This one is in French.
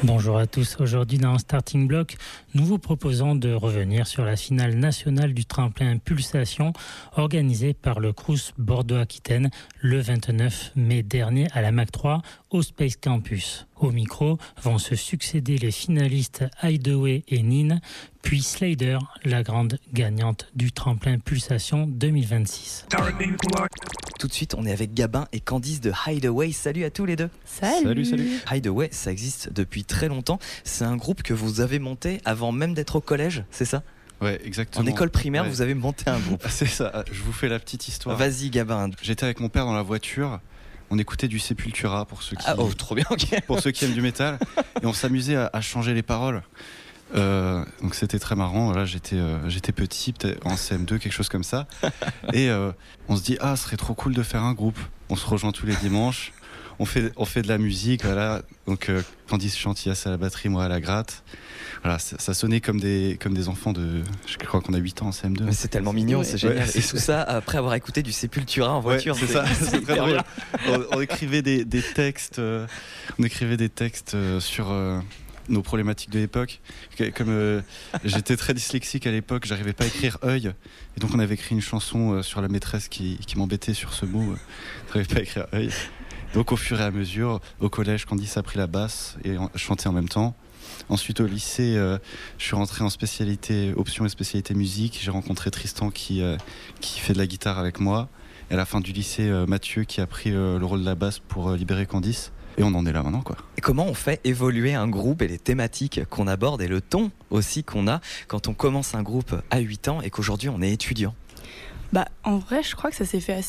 Bonjour à tous, aujourd'hui dans Starting Block, nous vous proposons de revenir sur la finale nationale du tremplin Pulsation organisée par le Crous Bordeaux-Aquitaine le 29 mai dernier à la MAC 3 au Space Campus. Au micro vont se succéder les finalistes Hideaway et Nin, puis Slader, la grande gagnante du tremplin Pulsation 2026. Tout de suite, on est avec Gabin et Candice de Hideaway. Salut à tous les deux. Salut. Hideaway, ça existe depuis très longtemps. C'est un groupe que vous avez monté avant même d'être au collège, c'est ça ? Ouais, exactement. En école primaire, ouais. Vous avez monté un groupe. C'est ça, je vous fais la petite histoire. Vas-y Gabin. J'étais avec mon père dans la voiture, on écoutait du Sepultura pour ceux qui, trop bien, ok. pour ceux qui aiment du métal, et on s'amusait à changer les paroles. Donc c'était très marrant. Là, j'étais petit, peut-être en CM2, quelque chose comme ça. Et on se dit, ce serait trop cool de faire un groupe. On se rejoint tous les dimanches. On fait de la musique, voilà. Donc Candice Chantillas à la batterie, moi à la gratte. Voilà, ça sonnait comme des enfants de. Je crois qu'on a 8 ans en CM2. Mais c'est tellement mignon, Ouais. c'est génial. Ouais, Et tout ça après avoir écouté du Sepultura en voiture. Ouais, c'est ça, c'est très drôle. On écrivait des textes, sur nos problématiques de l'époque. Comme j'étais très dyslexique à l'époque, j'arrivais pas à écrire œil, et donc on avait écrit une chanson sur la maîtresse qui m'embêtait sur ce mot. J'arrivais pas à écrire œil. Donc au fur et à mesure, au collège, Candice a pris la basse et chantait en même temps. Ensuite au lycée, je suis rentré en spécialité option et spécialité musique. J'ai rencontré Tristan qui fait de la guitare avec moi. Et à la fin du lycée, Mathieu qui a pris le rôle de la basse pour libérer Candice. Et on en est là maintenant, quoi. Et comment on fait évoluer un groupe et les thématiques qu'on aborde et le ton aussi qu'on a quand on commence un groupe à 8 ans et qu'aujourd'hui on est étudiant ? En vrai, je crois que ça s'est fait